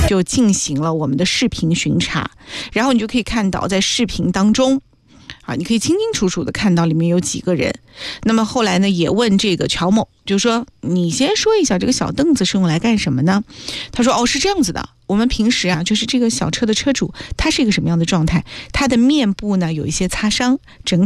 就进行了我们的视频巡查，然后你就可以看到在视频当中你可以清清楚楚的看到里面有几个人。那么后来呢，也问这个乔某，就说你先说一下这个小凳子是用来干什么呢？他说是这样子的，我们平时就是这个小车的车主他是一个什么样的状态，他的面部呢有一些擦伤，整